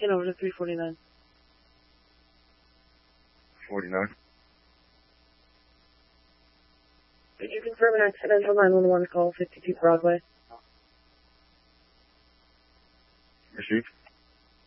10 over to 349. 49. Did you confirm an accidental 911 call 52 Broadway? Received.